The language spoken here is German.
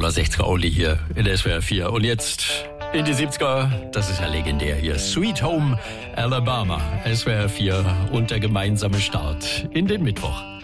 war 60er Only hier in der SWR 4. Und jetzt in die 70er, das ist ja legendär hier. Sweet Home Alabama, SWR 4 und der gemeinsame Start in den Mittwoch.